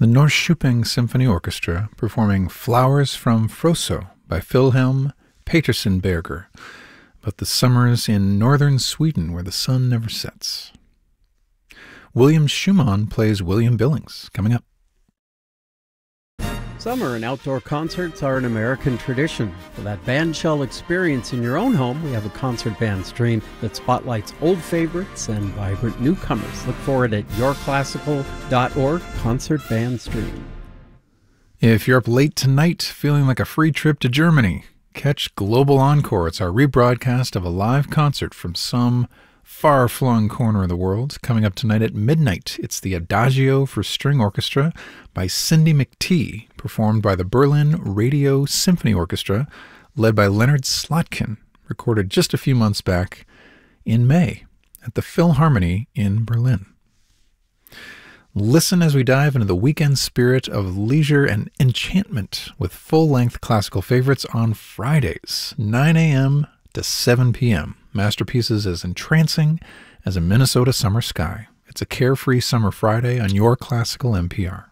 The Norrköping Symphony Orchestra performing Flowers from Froso by Wilhelm Petersenberger, about the summers in northern Sweden where the sun never sets. William Schumann plays William Billings, coming up. Summer and outdoor concerts are an American tradition. For that bandshell experience in your own home, we have a concert band stream that spotlights old favorites and vibrant newcomers. Look for it at yourclassical.org, Concert Band Stream. If you're up late tonight feeling like a free trip to Germany, catch Global Encore. It's our rebroadcast of a live concert from some far-flung corner of the world. Coming up tonight at midnight, it's the Adagio for String Orchestra by Cindy McTee, performed by the Berlin Radio Symphony Orchestra, led by Leonard Slotkin, recorded just a few months back in May at the Philharmonie in Berlin. Listen as we dive into the weekend spirit of leisure and enchantment with full-length classical favorites on Fridays, 9 a.m. to 7 p.m. Masterpieces as entrancing as a Minnesota summer sky. It's a carefree summer Friday on Your Classical NPR.